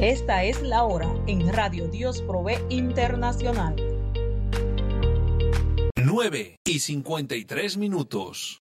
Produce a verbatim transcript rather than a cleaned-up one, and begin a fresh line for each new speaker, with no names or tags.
Esta es la hora en Radio Dios Provee Internacional.
nueve y cincuenta y tres minutos.